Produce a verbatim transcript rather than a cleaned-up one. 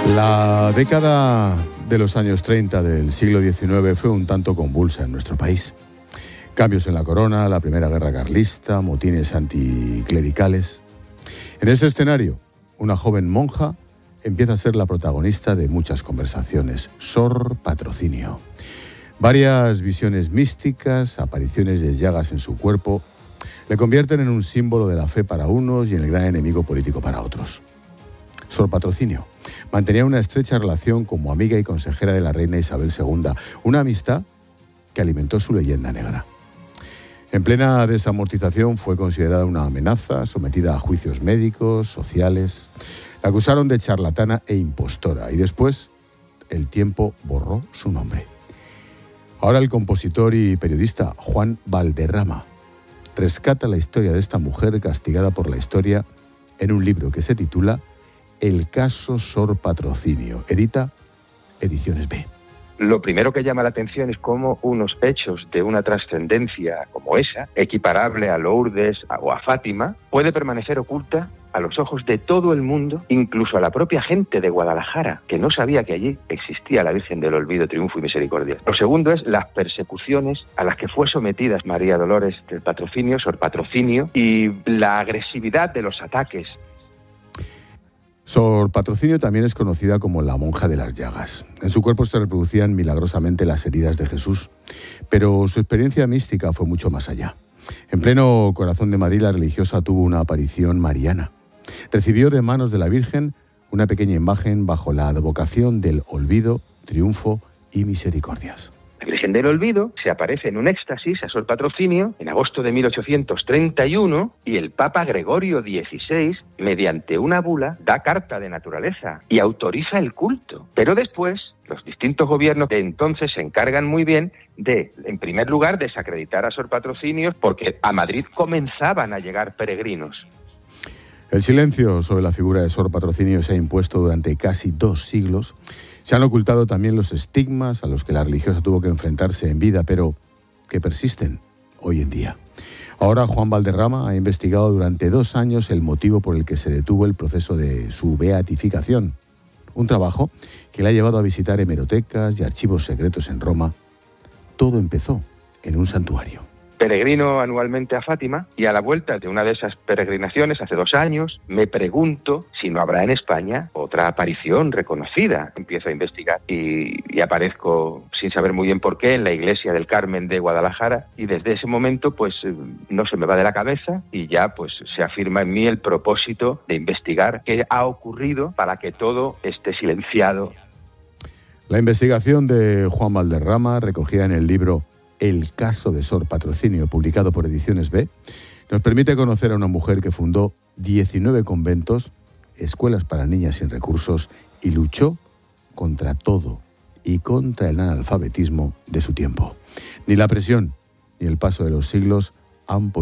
La década de los años treinta del siglo diecinueve fue un tanto convulsa en nuestro país. Cambios en la corona, la primera guerra carlista, motines anticlericales. En este escenario, una joven monja empieza a ser la protagonista de muchas conversaciones. Sor Patrocinio. Varias visiones místicas, apariciones de llagas en su cuerpo, le convierten en un símbolo de la fe para unos y en el gran enemigo político para otros. Sor Patrocinio mantenía una estrecha relación como amiga y consejera de la reina Isabel segunda, una amistad que alimentó su leyenda negra. En plena desamortización fue considerada una amenaza, sometida a juicios médicos, sociales. La acusaron de charlatana e impostora y después el tiempo borró su nombre. Ahora el compositor y periodista Juan Valderrama rescata la historia de esta mujer castigada por la historia en un libro que se titula El caso Sor Patrocinio. Edita Ediciones B. Lo primero que llama la atención es cómo unos hechos de una trascendencia como esa, equiparable a Lourdes o a Fátima, puede permanecer oculta a los ojos de todo el mundo, incluso a la propia gente de Guadalajara, que no sabía que allí existía la Virgen del Olvido, Triunfo y Misericordia. Lo segundo es las persecuciones a las que fue sometida María Dolores del Patrocinio, Sor Patrocinio, y la agresividad de los ataques. Sor Patrocinio también es conocida como la monja de las llagas. En su cuerpo se reproducían milagrosamente las heridas de Jesús, pero su experiencia mística fue mucho más allá. En pleno corazón de Madrid, la religiosa tuvo una aparición mariana. Recibió de manos de la Virgen una pequeña imagen bajo la advocación del olvido, triunfo y misericordias. La Virgen del Olvido se aparece en un éxtasis a Sor Patrocinio en agosto de mil ochocientos treinta y uno y el Papa Gregorio dieciséis, mediante una bula, da carta de naturaleza y autoriza el culto. Pero después, los distintos gobiernos de entonces se encargan muy bien de, en primer lugar, desacreditar a Sor Patrocinio porque a Madrid comenzaban a llegar peregrinos. El silencio sobre la figura de Sor Patrocinio se ha impuesto durante casi dos siglos. Se han ocultado también los estigmas a los que la religiosa tuvo que enfrentarse en vida, pero que persisten hoy en día. Ahora Juan Valderrama ha investigado durante dos años el motivo por el que se detuvo el proceso de su beatificación. Un trabajo que le ha llevado a visitar hemerotecas y archivos secretos en Roma. Todo empezó en un santuario. Peregrino anualmente a Fátima y a la vuelta de una de esas peregrinaciones hace dos años me pregunto si no habrá en España otra aparición reconocida. Empiezo a investigar y, y aparezco sin saber muy bien por qué en la iglesia del Carmen de Guadalajara y desde ese momento pues no se me va de la cabeza y ya pues se afirma en mí el propósito de investigar qué ha ocurrido para que todo esté silenciado. La investigación de Juan Valderrama, recogida en el libro El caso de Sor Patrocinio, publicado por Ediciones B, nos permite conocer a una mujer que fundó diecinueve conventos, escuelas para niñas sin recursos y luchó contra todo y contra el analfabetismo de su tiempo. Ni la presión ni el paso de los siglos han podido